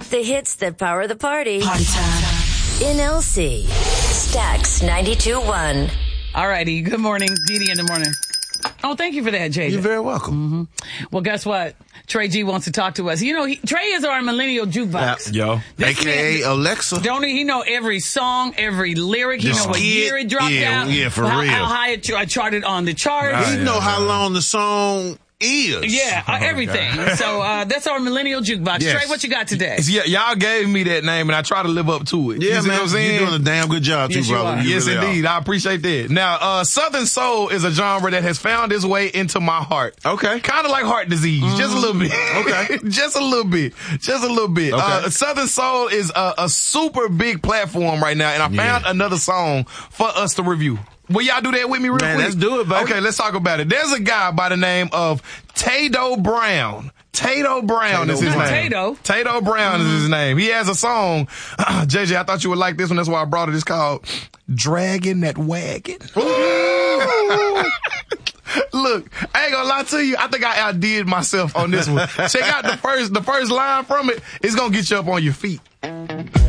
The hits that power the party. Party time. In LC. Stax 92.1. All righty. Good morning. Didi in the morning. Oh, thank you for that, JJ. You're very welcome. Mm-hmm. Well, guess what? Trey G wants to talk to us. You know, Trey is our millennial jukebox. Yo. AKA Alexa. Don't he know every song, every lyric? He know what year it dropped out. Yeah, for real. How high it charted on the charts. He know how long the song is. Yeah, everything. So that's our millennial jukebox. Yes. Trey, what you got today? Yeah, y'all gave me that name, and I try to live up to it. Yeah, you see man. what I'm saying? You're doing a damn good job, Yes, too, you brother. are. Yes, really indeed. are. I appreciate that. Now, Southern Soul is a genre that has found its way into my heart. Okay. Kind of like heart disease, just a little bit. Okay. Just a little bit. Just a little bit. Okay. Southern Soul is a super big platform right now, and I found another song for us to review. Will y'all do that with me real quick? Let's do it, baby. Okay, let's talk about it. There's a guy by the name of Tato Brown. Tato Brown is his name. Tato Brown is his name. He has a song. JJ, I thought you would like this one. That's why I brought it. It's called Dragging That Wagon. Look, I ain't gonna lie to you. I think I outdid myself on this one. Check out the first line from it. It's gonna get you up on your feet.